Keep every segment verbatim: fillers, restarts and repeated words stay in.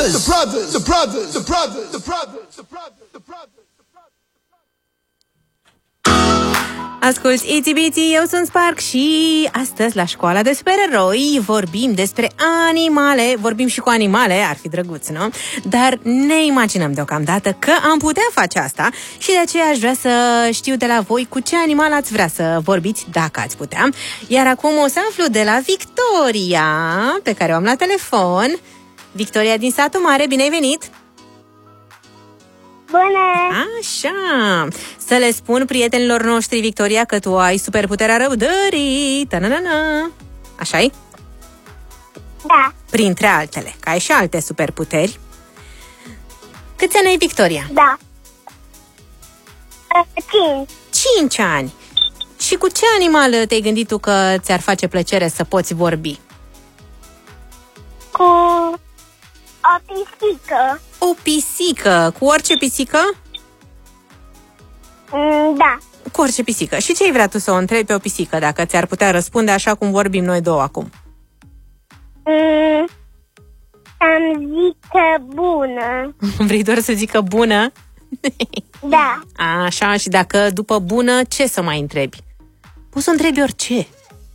brothers, the brothers, the brothers, the brothers, the brothers, the brothers, the brothers. Asculți Itsy Bitsy, eu sunt Spark și astăzi la școala de supereroi vorbim despre animale, vorbim și cu animale, ar fi drăguț, nu? Dar ne imaginăm deocamdată că am putea face asta și de aceea aș vrea să știu de la voi cu ce animal ați vrea să vorbiți dacă ați putea. Iar acum o să aflu de la Victoria, pe care o am la telefon. Victoria din satul mare, bine ai venit! Bună! Așa, să le spun prietenilor noștri, Victoria, că tu ai superputerea răbdării. Ta-na-na-na. Așa-i? Da. Printre altele, că ai și alte superputeri. Câți ani ai, Victoria? Da. Cinci. Cinci ani. Și cu ce animal te-ai gândit tu că ți-ar face plăcere să poți vorbi? Cu o pisică. O pisică. Cu orice pisică? Mm, da. Cu orice pisică. Și ce ai vrea tu să o întrebi pe o pisică, dacă ți-ar putea răspunde așa cum vorbim noi două acum? Mm, să-mi zică bună. Vrei doar să zică bună? Da. Așa, și dacă după bună, ce să mai întrebi? Poți să întrebi orice.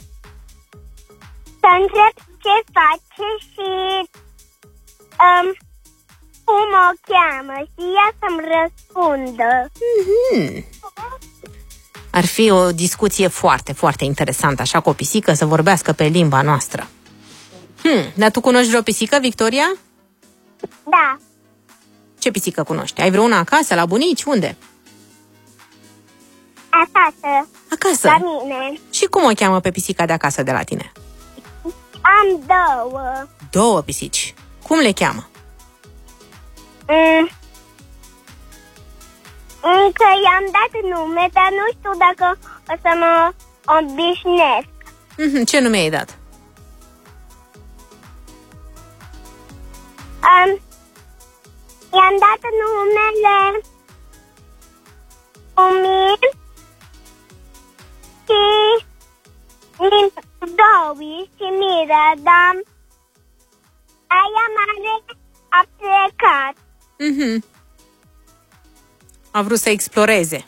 Să întreb ce face și um, cum o cheamă și ea să-mi răspundă. Mm-hmm. Ar fi o discuție foarte, foarte interesantă, așa, cu o pisică să vorbească pe limba noastră. Hmm, dar tu cunoști vreo pisică, Victoria? Da. Ce pisică cunoști? Ai vreuna acasă, la bunici? Unde? Acasă. Acasă? La mine. Și cum o cheamă pe pisica de acasă de la tine? Am două. Două pisici. Cum le cheamă? Mm. Încă i-am dat nume, dar nu știu dacă o să mă obișnuiesc. Mm-hmm. Ce nume ai dat? Um, i-am dat numele Umir și Zoe și Mira, dar aia mare a plecat. Mm-hmm. A vrut să exploreze.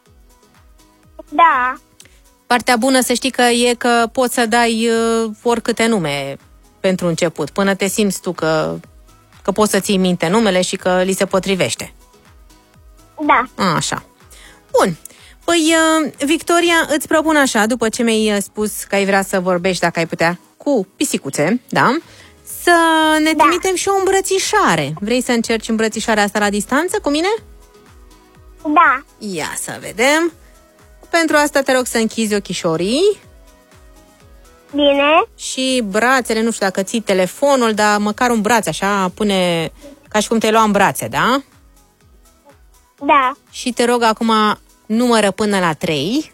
Da. Partea bună, să știi că e că poți să dai uh, oricâte nume pentru început, până te simți tu că, că poți să ții minte numele și că li se potrivește. Da. A, așa. Bun. Păi, uh, Victoria, îți propun așa, după ce mi-ai spus că ai vrea să vorbești, dacă ai putea, cu pisicuțe, da? Să ne Da. trimitem și o îmbrățișare. Vrei să încerci îmbrățișarea asta la distanță cu mine? Da. Ia să vedem. Pentru asta te rog să închizi ochișorii Bine. și brațele, nu știu dacă ții telefonul, dar măcar un braț așa, pune ca și cum te lua în brațe, da? Da. Și te rog acum, numără până la trei.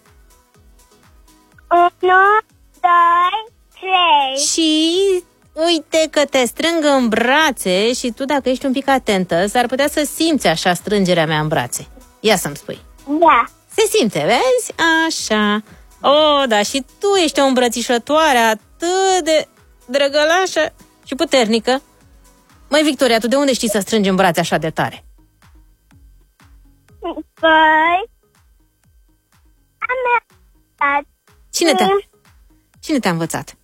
Unu, doi, trei. Și uite că te strâng în brațe și tu, dacă ești un pic atentă, s-ar putea să simți așa strângerea mea în brațe. Ia să-mi spui. Da. Se simte, vezi? Așa. Oh, da, și tu ești o îmbrățișătoare atât de drăgălașă și puternică. Măi, Victoria, tu de unde știi să strângi în brațe așa de tare? Păi, am învățat. Cine te-a, Cine te-a învățat?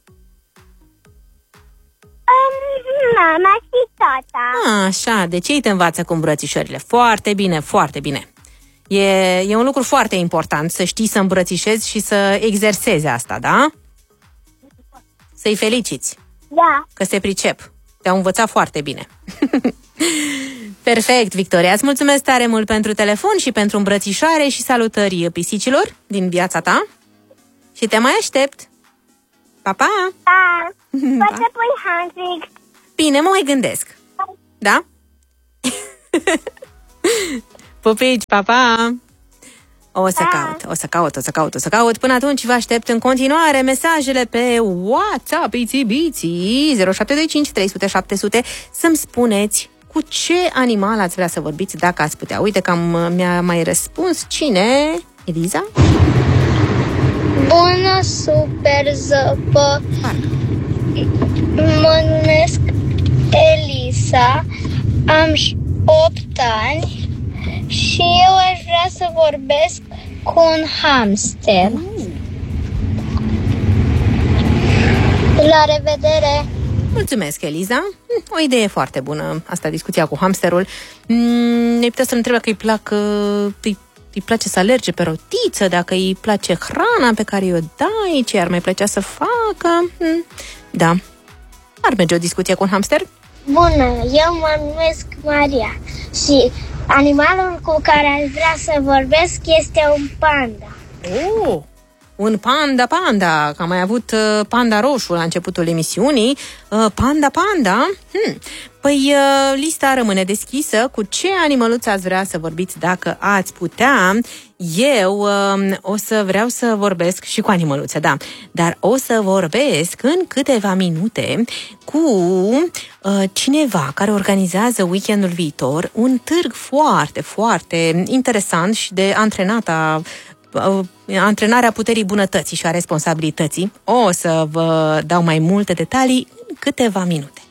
Um, mama și tata. A, așa, deci ei te învață cu îmbrățișările. Foarte bine, foarte bine. E, e un lucru foarte important să știi să îmbrățișezi și să exersezi asta, da? Să-i feliciți Da. că se pricep. Te-au învățat foarte bine. Perfect, Victoria. Îți mulțumesc tare mult pentru telefon și pentru îmbrățișare și salutări pisicilor din viața ta. Și te mai aștept. Pa, pa! Da. Poți să pui Hansic. Bine, mă mai gândesc. Da? Pupici, pa, pa! O să caut, o să caut, o să caut, o să caut. Până atunci vă aștept în continuare mesajele pe WhatsApp, Itsy Bitsy, zero șapte doi cinci trei zero zero șapte zero zero, să-mi spuneți cu ce animal ați vrea să vorbiți dacă ați putea. Uite că am, mi-a mai răspuns cine? Eliza? Bună, super zăpă! Mă numesc Elisa Am opt ani și eu aș vrea să vorbesc cu un hamster. La revedere! Mulțumesc, Eliza. O idee foarte bună, asta, discuția cu hamsterul. Mm, ai putea să-l întrebe dacă îi plac, îi, îi place să alerge pe rotiță, dacă îi place hrana pe care o dai, ce ar mai plăcea să facă. Mm, da. Ar merge o discuție cu un hamster? Bună, eu mă numesc Maria și animalul cu care aș vrea să vorbesc este un panda. Oh! Un panda, panda, că am mai avut uh, panda roșu la începutul emisiunii. Uh, panda, panda. Hmm. Păi uh, lista rămâne deschisă. Cu ce animăluț ați vrea să vorbiți dacă ați putea? Eu uh, o să vreau să vorbesc și cu animăluțe, da. Dar o să vorbesc în câteva minute cu uh, cineva care organizează weekendul viitor un târg foarte, foarte interesant și de antrenata antrenarea puterii bunătății și a responsabilității. O să vă dau mai multe detalii în câteva minute.